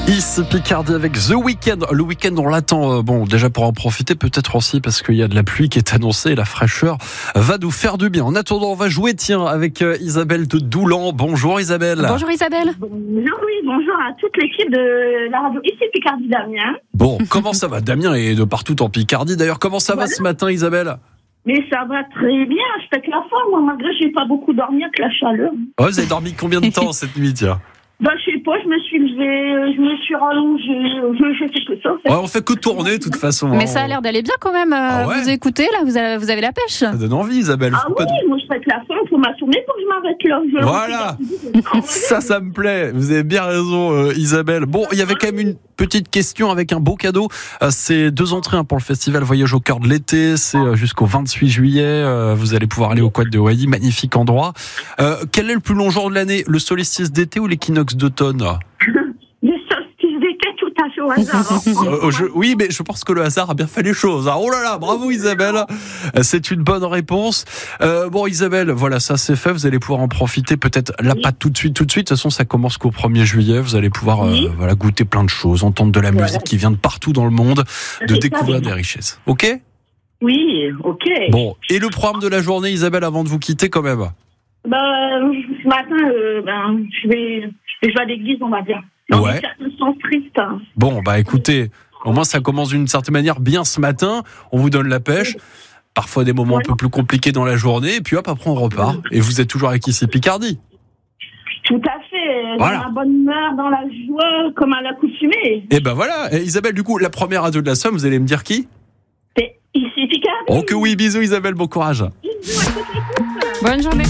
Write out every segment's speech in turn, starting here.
Ici Picardie avec The Weeknd. Le week-end on l'attend, déjà pour en profiter, peut-être aussi parce qu'il y a de la pluie qui est annoncée et la fraîcheur va nous faire du bien. En attendant, on va jouer avec Isabelle de Doulan. Bonjour Isabelle. Bonjour Isabelle. Bonjour à toute l'équipe de la radio ici Picardie Damien. Bon, comment ça va? Damien est de partout en Picardie. D'ailleurs, comment ça va ce matin Isabelle? Mais ça va très bien, je pète la forme, moi, malgré que j'ai pas beaucoup dormi avec la chaleur. Oh, vous avez dormi combien de temps cette nuit, tiens? Je sais pas, je me suis levée, je me suis rallongée, je fais que ça. En fait. Ouais, on fait que tourner de toute façon. Mais ça a l'air d'aller bien quand même. Ouais. Vous écoutez là, vous avez la pêche. Ça donne envie Isabelle. Moi je pète la forme, faut m'assumer pour que je m'arrête là. Voilà, ça me plaît. Vous avez bien raison Isabelle. Bon, il y avait quand même une petite question avec un beau cadeau. C'est 2 entrées pour le festival Voyage au cœur de l'été. C'est jusqu'au 28 juillet. Vous allez pouvoir aller au quad de Wadi, magnifique endroit. Quel est le plus long jour de l'année? Le solstice d'été ou l'équinoxe d'automne? Le solstice d'été, tout à fait au hasard. Oui, mais je pense que le hasard a bien fait les choses. Oh là là, bravo Isabelle. C'est une bonne réponse. Isabelle, voilà, ça c'est fait. Vous allez pouvoir en profiter. Peut-être là, pas tout de suite. De toute façon, ça commence qu'au 1er juillet. Vous allez pouvoir goûter plein de choses, entendre de la musique qui vient de partout dans le monde, de découvrir des richesses. Ok? Oui, ok. Bon, et le programme de la journée, Isabelle, avant de vous quitter quand même? Ce matin, je vais à l'église, on va dire. Ouais. Sont tristes. Bon, écoutez, au moins ça commence d'une certaine manière bien ce matin. On vous donne la pêche. Parfois des moments un peu plus compliqués dans la journée. Et puis hop, après on repart. Et vous êtes toujours avec ici Picardie. Tout à fait. Voilà. Dans la bonne humeur, dans la joie, comme à l'accoutumée. Et voilà. Et Isabelle, du coup, la première radio de la Somme, vous allez me dire qui? C'est ici Picardie. Oh que oui, bisous Isabelle, bon courage. Bonne journée.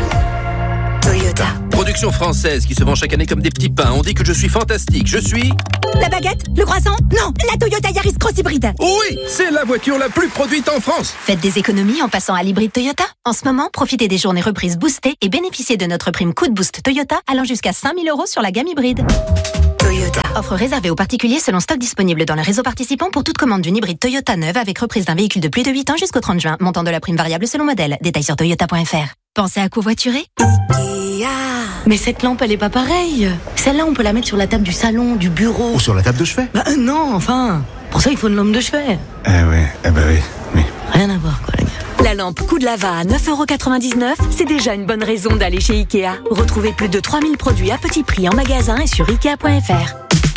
Toyota. Production française qui se vend chaque année comme des petits pains. On dit que je suis fantastique. Je suis... La baguette? Le croissant? Non, la Toyota Yaris Cross Hybride. Oui, c'est la voiture la plus produite en France. Faites des économies en passant à l'hybride Toyota. En ce moment, profitez des journées reprises boostées et bénéficiez de notre prime coup de boost Toyota allant jusqu'à 5 000 € sur la gamme hybride. Toyota. Offre réservée aux particuliers selon stock disponible dans le réseau participant pour toute commande d'une hybride Toyota neuve avec reprise d'un véhicule de plus de 8 ans jusqu'au 30 juin. Montant de la prime variable selon modèle. Détails sur toyota.fr. Pensez à covoiturer? Mais cette lampe, elle est pas pareille. Celle-là, on peut la mettre sur la table du salon, du bureau. Ou sur la table de chevet. Non, enfin. Pour ça, il faut une lampe de chevet. Oui. Rien à voir, quoi, les gars. La lampe Coup de Lava à 9,99 €, c'est déjà une bonne raison d'aller chez Ikea. Retrouvez plus de 3000 produits à petit prix en magasin et sur Ikea.fr.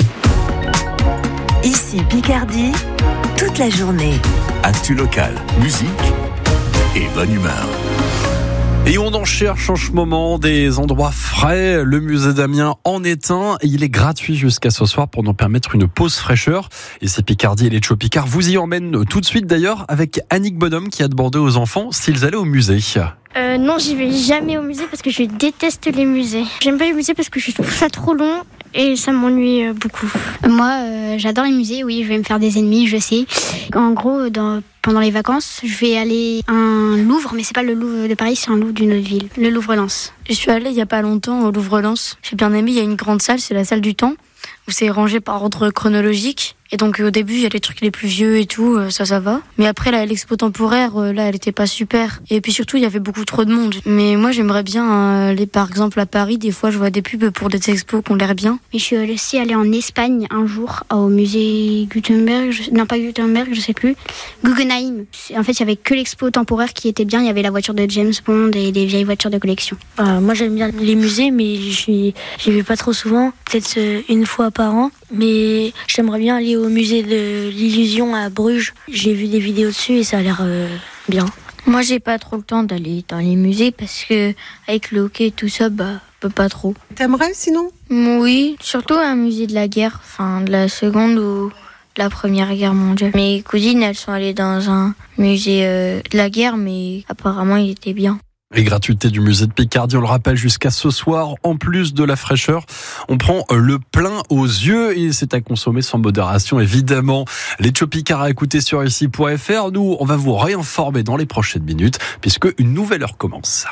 Ici Picardie, toute la journée. Actu local, musique et bonne humeur. Et on en cherche en ce moment des endroits frais. Le musée d'Amiens en est un. Et il est gratuit jusqu'à ce soir pour nous permettre une pause fraîcheur. Et c'est Picardie et les Cho Picard vous y emmènent tout de suite d'ailleurs avec Annick Bonhomme qui a demandé aux enfants s'ils allaient au musée. Non, j'y vais jamais au musée parce que je déteste les musées. J'aime pas les musées parce que je trouve ça trop long et ça m'ennuie beaucoup. Moi, j'adore les musées, oui, je vais me faire des ennemis, je sais. En gros, pendant les vacances, je vais aller à un Louvre, mais c'est pas le Louvre de Paris, c'est un Louvre d'une autre ville, le Louvre-Lens. Je suis allée il y a pas longtemps au Louvre-Lens. J'ai bien aimé, il y a une grande salle, c'est la salle du temps, où c'est rangé par ordre chronologique. Et donc au début, il y a les trucs les plus vieux et tout, ça va. Mais après, là, l'expo temporaire, là, elle était pas super. Et puis surtout, il y avait beaucoup trop de monde. Mais moi, j'aimerais bien aller, par exemple, à Paris. Des fois, je vois des pubs pour des expos qui ont l'air bien. Mais je suis aussi allée en Espagne un jour, au musée Gutenberg. Non, pas Gutenberg, je sais plus. Guggenheim. En fait, il y avait que l'expo temporaire qui était bien. Il y avait la voiture de James Bond et des vieilles voitures de collection. Moi, j'aime bien les musées, mais j'y vais pas trop souvent. Peut-être une fois par an. Mais j'aimerais bien aller au musée de l'Illusion à Bruges. J'ai vu des vidéos dessus et ça a l'air bien. Moi, j'ai pas trop le temps d'aller dans les musées parce que avec le hockey et tout ça, peut pas trop. T'aimerais sinon? Oui, surtout un musée de la guerre, enfin de la Seconde ou de la Première Guerre mondiale. Mes cousines, elles sont allées dans un musée de la guerre, mais apparemment il était bien. Et gratuité du musée de Picardie, on le rappelle, jusqu'à ce soir, en plus de la fraîcheur, on prend le plein aux yeux et c'est à consommer sans modération, évidemment. Les Cho Picard à écouter sur ici.fr. Nous, on va vous réinformer dans les prochaines minutes, puisque une nouvelle heure commence.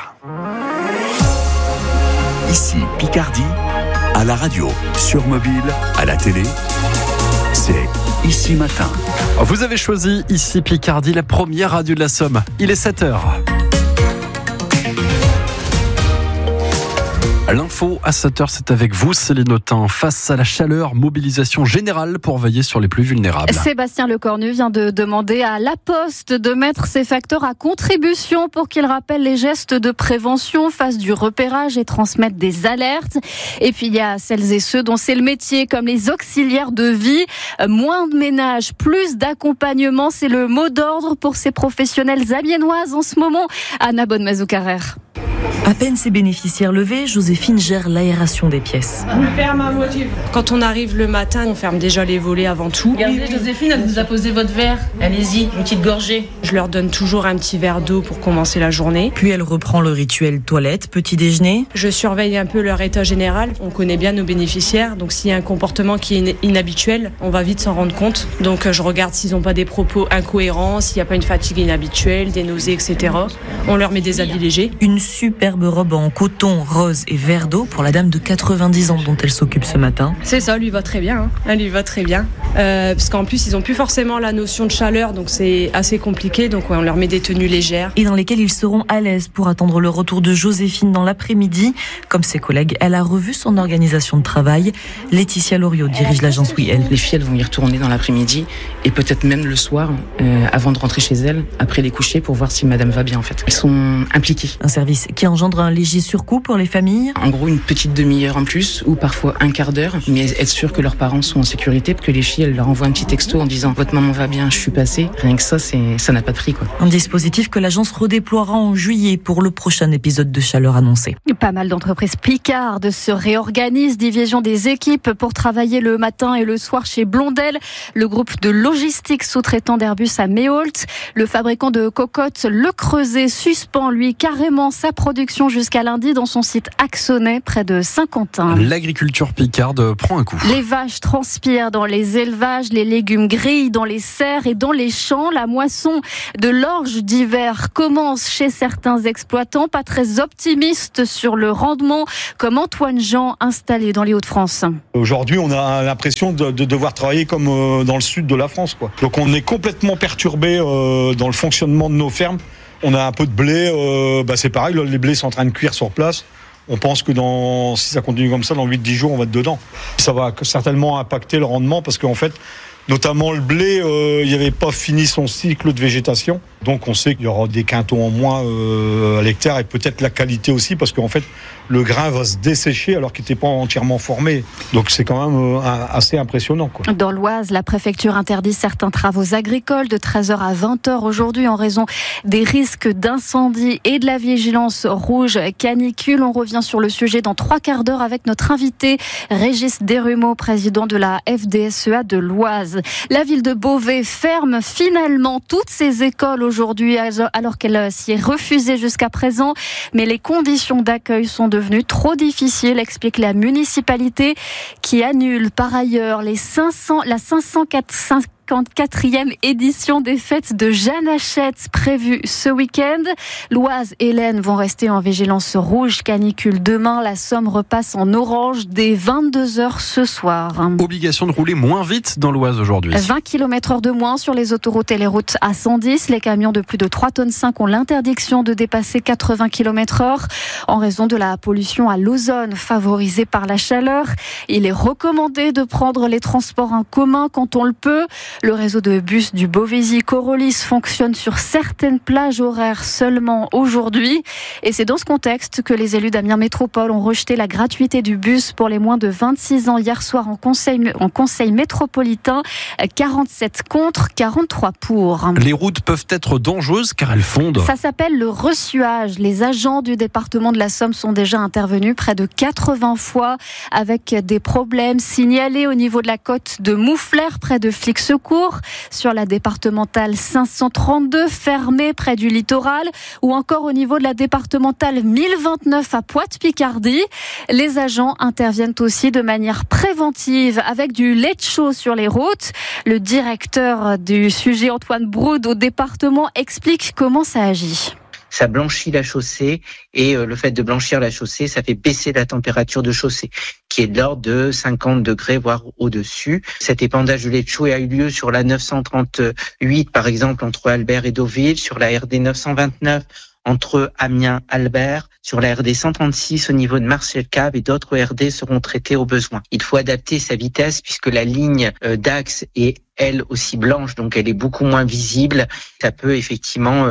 Ici Picardie, à la radio, sur mobile, à la télé, c'est Ici Matin. Vous avez choisi Ici Picardie, la première radio de la Somme. Il est 7h. L'info à 7h, c'est avec vous, Céline Autain. Face à la chaleur, mobilisation générale pour veiller sur les plus vulnérables. Sébastien Lecornu vient de demander à La Poste de mettre ses facteurs à contribution pour qu'ils rappellent les gestes de prévention, fassent du repérage et transmettent des alertes. Et puis il y a celles et ceux dont c'est le métier, comme les auxiliaires de vie. Moins de ménage, plus d'accompagnement, c'est le mot d'ordre pour ces professionnels amiénoises en ce moment. Anna Bonne-Mazou-Carrère. À peine ses bénéficiaires levés, Joséphine gère l'aération des pièces. Quand on arrive le matin, on ferme déjà les volets avant tout. Regardez, Joséphine, elle vous a posé votre verre. Allez-y, une petite gorgée. Je leur donne toujours un petit verre d'eau pour commencer la journée. Puis elle reprend le rituel toilette, petit déjeuner. Je surveille un peu leur état général. On connaît bien nos bénéficiaires, donc s'il y a un comportement qui est inhabituel, on va vite s'en rendre compte. Donc je regarde s'ils n'ont pas des propos incohérents, s'il n'y a pas une fatigue inhabituelle, des nausées, etc. On leur met des habits légers. Une superbe robe en coton, rose et vert d'eau pour la dame de 90 ans dont elle s'occupe ce matin. C'est ça, lui va très bien. Elle lui va très bien. Parce qu'en plus, ils n'ont plus forcément la notion de chaleur, donc c'est assez compliqué. Donc on leur met des tenues légères. Et dans lesquelles ils seront à l'aise pour attendre le retour de Joséphine dans l'après-midi. Comme ses collègues, elle a revu son organisation de travail. Laetitia Loriot dirige l'agence Oui-Elle. Les filles, elles vont y retourner dans l'après-midi et peut-être même le soir, avant de rentrer chez elles, après les coucher, pour voir si madame va bien en fait. Elles sont impliquées. Un service qui engendre un léger surcoût pour les familles. En gros, une petite demi-heure en plus ou parfois un quart d'heure, mais être sûr que leurs parents sont en sécurité, parce que les filles, elles leur envoient un petit texto en disant « Votre maman va bien, je suis passée ». Rien que ça, ça n'a pas de prix, quoi. Un dispositif que l'agence redéploiera en juillet pour le prochain épisode de chaleur annoncé. Pas mal d'entreprises picardes se réorganisent, division des équipes pour travailler le matin et le soir chez Blondel, le groupe de logistique sous-traitant d'Airbus à Méholt. Le fabricant de cocottes Le Creuset suspend, lui, carrément sa production jusqu'à lundi dans son site Axonais, près de Saint-Quentin. L'agriculture picarde prend un coup. Les vaches transpirent dans les élevages, les légumes grillent dans les serres et dans les champs. La moisson de l'orge d'hiver commence chez certains exploitants, pas très optimistes sur le rendement, comme Antoine Jean, installé dans les Hauts-de-France. Aujourd'hui, on a l'impression de devoir travailler comme dans le sud de la France, quoi. Donc on est complètement perturbé dans le fonctionnement de nos fermes. On a un peu de blé, c'est pareil, les blés sont en train de cuire sur place. On pense que si ça continue comme ça, dans 8-10 jours, on va être dedans. Ça va certainement impacter le rendement parce qu'en fait, notamment le blé, il n'avait pas fini son cycle de végétation. Donc on sait qu'il y aura des quintaux en moins à l'hectare et peut-être la qualité aussi parce qu'en fait, le grain va se dessécher alors qu'il n'était pas entièrement formé. Donc c'est quand même assez impressionnant, quoi. Dans l'Oise, la préfecture interdit certains travaux agricoles de 13h à 20h aujourd'hui en raison des risques d'incendie et de la vigilance rouge canicule. On revient sur le sujet dans 3 quarts d'heure avec notre invité Régis Desrumeaux, président de la FDSEA de l'Oise. La ville de Beauvais ferme finalement toutes ses écoles aujourd'hui alors qu'elle s'y est refusée jusqu'à présent. Mais les conditions d'accueil sont devenues trop difficiles, explique la municipalité qui annule par ailleurs la 554e édition des fêtes de Jeanne Hachette prévue ce week-end. L'Oise et l'Aisne vont rester en vigilance rouge canicule demain. La Somme repasse en orange dès 22h ce soir. Obligation de rouler moins vite dans l'Oise aujourd'hui. 20 km/h de moins sur les autoroutes et les routes A110. Les camions de plus de 3,5 tonnes ont l'interdiction de dépasser 80 km/h en raison de la pollution à l'ozone favorisée par la chaleur. Il est recommandé de prendre les transports en commun quand on le peut. Le réseau de bus du Beauvaisis-Corolis fonctionne sur certaines plages horaires seulement aujourd'hui. Et c'est dans ce contexte que les élus d'Amiens Métropole ont rejeté la gratuité du bus pour les moins de 26 ans hier soir en conseil métropolitain. 47 contre, 43 pour. Les routes peuvent être dangereuses car elles fondent. Ça s'appelle le ressuage. Les agents du département de la Somme sont déjà intervenus près de 80 fois avec des problèmes signalés au niveau de la côte de Mouflers près de Flixecourt, sur la départementale 532 fermée près du littoral ou encore au niveau de la départementale 1029 à Poite-Picardie. Les agents interviennent aussi de manière préventive avec du lait chaud sur les routes. Le directeur du sujet, Antoine Broud, au département, explique comment ça agit. Ça blanchit la chaussée et le fait de blanchir la chaussée, ça fait baisser la température de chaussée qui est de l'ordre de 50 degrés voire au-dessus. Cet épandage de lait chaud a eu lieu sur la 938 par exemple entre Albert et Deauville, sur la RD 929 entre Amiens, Albert, sur la RD 136 au niveau de Marseille-Cave et d'autres RD seront traités au besoin. Il faut adapter sa vitesse puisque la ligne d'axe est elle aussi blanche, donc elle est beaucoup moins visible. Ça peut effectivement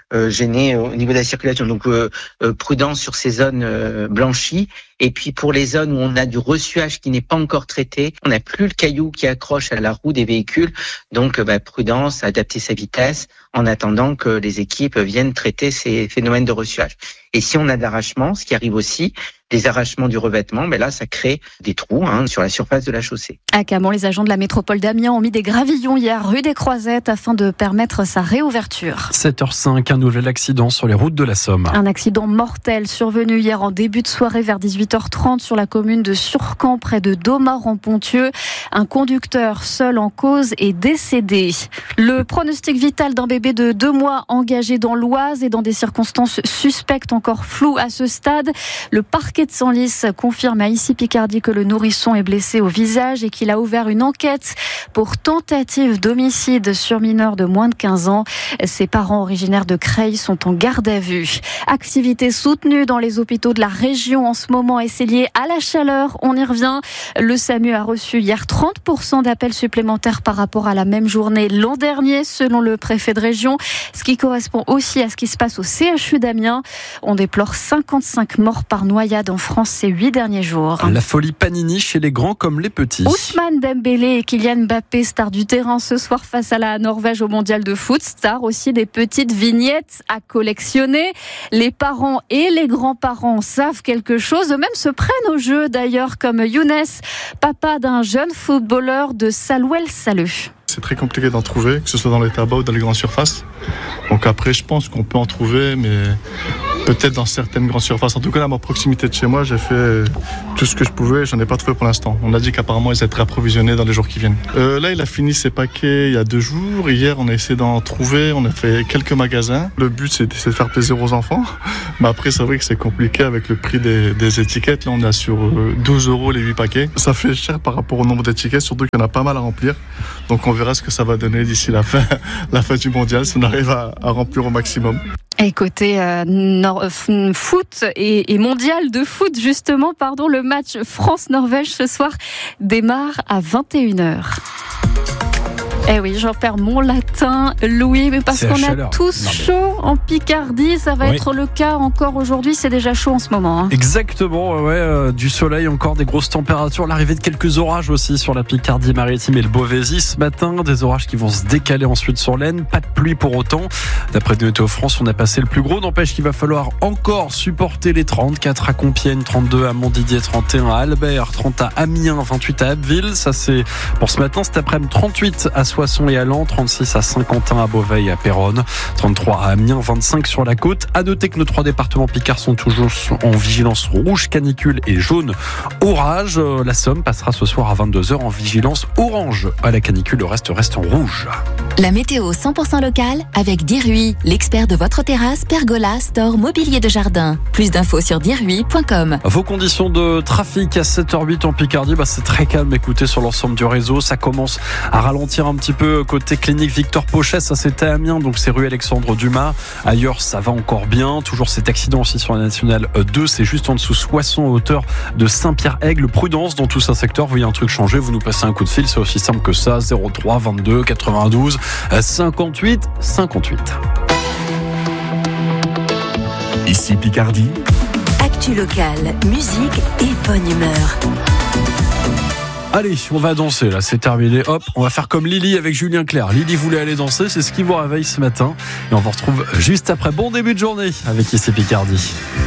gêner au niveau de la circulation. Donc prudence sur ces zones blanchies. Et puis pour les zones où on a du ressuage qui n'est pas encore traité, on n'a plus le caillou qui accroche à la roue des véhicules. Donc prudence, adapter sa vitesse en attendant que les équipes viennent traiter ces phénomènes de ressuage. Et si on a de l'arrachement, ce qui arrive aussi, des arrachements du revêtement, mais là, ça crée des trous sur la surface de la chaussée. À Camon, les agents de la métropole d'Amiens ont mis des gravillons hier rue des Croisettes afin de permettre sa réouverture. 7h05, un nouvel accident sur les routes de la Somme. Un accident mortel survenu hier en début de soirée vers 18h30 sur la commune de Surcamp, près de Domar-en-Ponthieu. Un conducteur seul en cause est décédé. Le pronostic vital d'un bébé de 2 mois engagé dans l'Oise et dans des circonstances suspectes encore floues à ce stade. Le parquet de Senlis confirme à Ici Picardie que le nourrisson est blessé au visage et qu'il a ouvert une enquête pour tentative d'homicide sur mineur de moins de 15 ans. Ses parents originaires de Creil sont en garde à vue. Activité soutenue dans les hôpitaux de la région en ce moment et c'est lié à la chaleur. On y revient. Le SAMU a reçu hier 30% d'appels supplémentaires par rapport à la même journée l'an dernier, selon le préfet de région, ce qui correspond aussi à ce qui se passe au CHU d'Amiens. On déplore 55 morts par noyade en France ces 8 derniers jours. La folie Panini chez les grands comme les petits. Ousmane Dembélé et Kylian Mbappé, stars du terrain ce soir face à la Norvège au mondial de foot. Stars aussi des petites vignettes à collectionner. Les parents et les grands-parents savent quelque chose. Eux-mêmes se prennent au jeu d'ailleurs, comme Younes, papa d'un jeune footballeur de Salouel-Saleux. C'est très compliqué d'en trouver, que ce soit dans les tabacs ou dans les grandes surfaces. Donc après, je pense qu'on peut en trouver, mais peut-être dans certaines grandes surfaces. En tout cas, à ma proximité de chez moi, j'ai fait tout ce que je pouvais. J'en ai pas trouvé pour l'instant. On a dit qu'apparemment, ils étaient approvisionnés dans les jours qui viennent. Là, il a fini ses paquets il y a 2 jours. Hier, on a essayé d'en trouver. On a fait quelques magasins. Le but, c'est de faire plaisir aux enfants. Mais après, c'est vrai que c'est compliqué avec le prix des étiquettes. Là, on est sur 12 € les 8 paquets. Ça fait cher par rapport au nombre d'étiquettes, surtout qu'il y en a pas mal à remplir. Donc, on verra ce que ça va donner d'ici la fin du mondial, si on arrive à remplir au maximum. Et côté foot et mondial de foot, justement, le match France-Norvège ce soir démarre à 21h. Eh oui, j'en perds mon latin, Louis, mais parce qu'on a tous chaud en Picardie, ça va être le cas encore aujourd'hui, c'est déjà chaud en ce moment. Exactement, du soleil, encore des grosses températures, l'arrivée de quelques orages aussi sur la Picardie maritime et le Beauvaisis ce matin, des orages qui vont se décaler ensuite sur l'Aisne, pas de pluie pour autant. D'après Météo France, on a passé le plus gros, n'empêche qu'il va falloir encore supporter les 34 à Compiègne, 32 à Montdidier, 31 à Albert, 30 à Amiens, 28 à Abbeville, ça c'est pour ce matin, cet après-midi 38 à Soissons et Allan, 36 à Saint-Quentin, à Beauvais et à Péronne, 33 à Amiens, 25 sur la côte. À noter que nos 3 départements picards sont toujours en vigilance rouge, canicule et jaune orage. La Somme passera ce soir à 22h en vigilance orange à la canicule, le reste en rouge. La météo 100% locale avec Dirui, l'expert de votre terrasse, pergola, store, mobilier de jardin. Plus d'infos sur dirui.com. Vos conditions de trafic à 7h08 en Picardie, c'est très calme, écoutez, sur l'ensemble du réseau. Ça commence à ralentir un petit peu côté clinique Victor Pochet, ça c'était à Amiens, donc c'est rue Alexandre Dumas. Ailleurs, ça va encore bien. Toujours cet accident aussi sur la nationale 2, c'est juste en dessous Soissons, à hauteur de Saint-Pierre-Aigle. Prudence dans tout ce secteur, vous voyez un truc changer, vous nous passez un coup de fil, c'est aussi simple que ça, 03 22 92 58 58. Ici Picardie. Actu locale, musique et bonne humeur. Allez, on va danser, là, c'est terminé. Hop, on va faire comme Lily avec Julien Clerc. Lily voulait aller danser, c'est ce qui vous réveille ce matin. Et on vous retrouve juste après. Bon début de journée avec Ici Picardie.